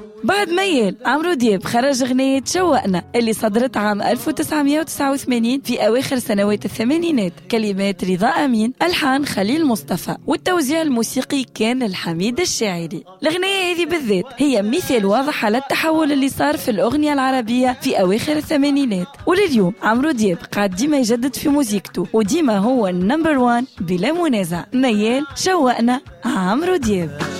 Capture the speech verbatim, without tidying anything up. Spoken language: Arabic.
بعد ميال عمرو دياب خرج أغنية شوقنا اللي صدرت عام ألف وتسعمائة وتسعة وثمانين في أواخر سنوات الثمانينات. كلمات رضا أمين، ألحان خليل مصطفى، والتوزيع الموسيقي كان الحميد الشاعري. الأغنية هذه بالذات هي مثال واضح على التحول اللي صار في الأغنية العربية في أواخر الثمانينات. ولليوم عمرو دياب قاعد ديما يجدد في موسيقته وديما هو النمبر وان بلا منازع. ميال شوقنا عمرو دياب.